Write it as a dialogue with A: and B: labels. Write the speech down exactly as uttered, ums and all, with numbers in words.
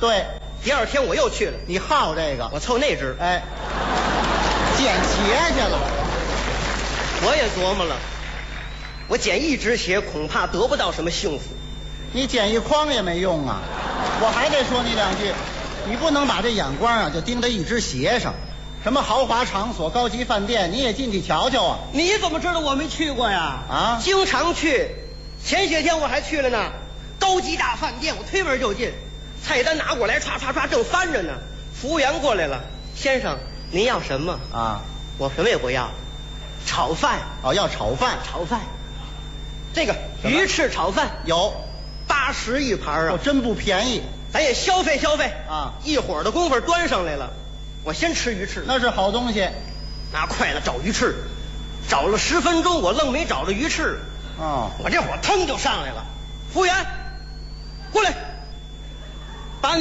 A: 对，
B: 第二天我又去了，
A: 你好这个，
B: 我凑那只，
A: 哎，捡鞋去了。
B: 我也琢磨了，我捡一只鞋恐怕得不到什么幸福。
A: 你捡一筐也没用啊！我还得说你两句，你不能把这眼光啊就盯在一只鞋上。什么豪华场所、高级饭店，你也进去瞧瞧啊！
B: 你怎么知道我没去过呀？
A: 啊，
B: 经常去，前些天我还去了呢。高级大饭店，我推门就进，菜单拿过来，唰唰唰，正翻着呢。服务员过来了，先生，您要什么？
A: 啊，
B: 我什么也不要，炒饭。
A: 哦，要炒饭，
B: 炒饭。这个鱼翅炒饭
A: 有
B: 八十一盘啊，
A: 哦，真不便宜。
B: 咱也消费消费
A: 啊！
B: 一会儿的功夫端上来了。我先吃鱼翅，
A: 那是好东西。
B: 拿筷子找鱼翅，找了十分钟，我愣没找着鱼翅。
A: 哦，
B: 我这火腾就上来了。服务员，过来。